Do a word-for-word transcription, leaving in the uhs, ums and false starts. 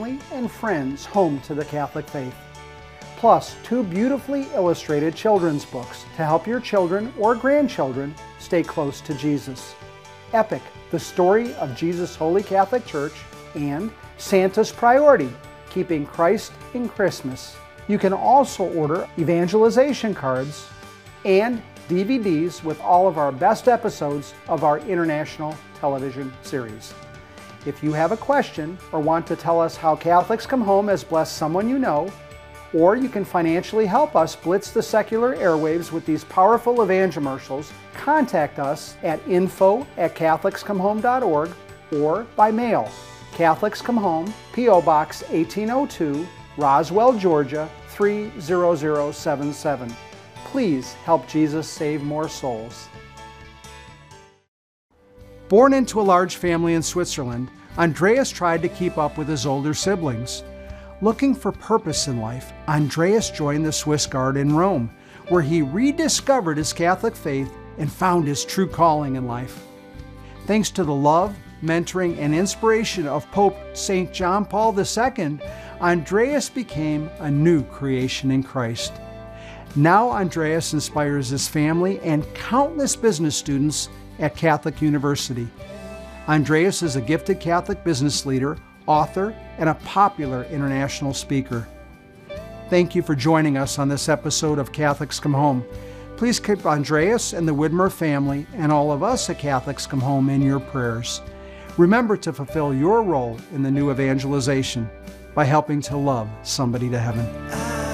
family and friends home to the Catholic faith. Plus, two beautifully illustrated children's books to help your children or grandchildren stay close to Jesus. Epic, the story of Jesus' Holy Catholic Church, and Santa's Priority, Keeping Christ in Christmas. You can also order evangelization cards and D V Ds with all of our best episodes of our international television series. If you have a question or want to tell us how Catholics Come Home has blessed someone you know, or you can financially help us blitz the secular airwaves with these powerful evangelicals, contact us at info at catholics come home dot org or by mail. Catholics Come Home, P O Box eighteen oh two, Roswell, Georgia three zero zero seven seven. Please help Jesus save more souls. Born into a large family in Switzerland, Andreas tried to keep up with his older siblings. Looking for purpose in life, Andreas joined the Swiss Guard in Rome, where he rediscovered his Catholic faith and found his true calling in life. Thanks to the love, mentoring, and inspiration of Pope Saint John Paul the Second, Andreas became a new creation in Christ. Now Andreas inspires his family and countless business students at Catholic University. Andreas is a gifted Catholic business leader, author, and a popular international speaker. Thank you for joining us on this episode of Catholics Come Home. Please keep Andreas and the Widmer family and all of us at Catholics Come Home in your prayers. Remember to fulfill your role in the new evangelization by helping to love somebody to heaven.